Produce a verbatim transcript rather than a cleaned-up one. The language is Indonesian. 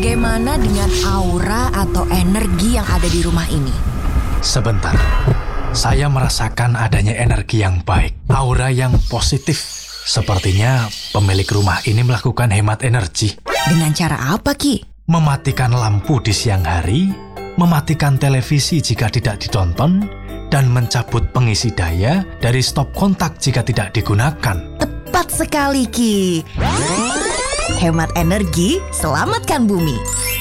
Bagaimana dengan aura atau energi yang ada di rumah ini? Sebentar, saya merasakan adanya energi yang baik, aura yang positif. Sepertinya pemilik rumah ini melakukan hemat energi. Dengan cara apa, Ki? Mematikan lampu di siang hari, mematikan televisi jika tidak ditonton, dan mencabut pengisi daya dari stop kontak jika tidak digunakan. Tepat sekali, Ki. Hemat energi, selamatkan bumi.